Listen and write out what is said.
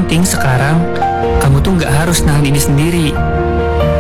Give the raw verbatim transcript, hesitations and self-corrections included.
penting sekarang, kamu tuh nggak harus nahan ini sendiri.